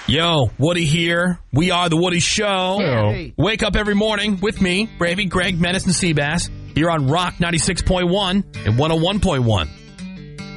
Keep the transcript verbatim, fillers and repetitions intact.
Yo, Woody here. We are the Woody Show. Hey. Wake up every morning with me, Bravey, Greg, Menace, and Seabass here on Rock ninety-six point one and one oh one point one.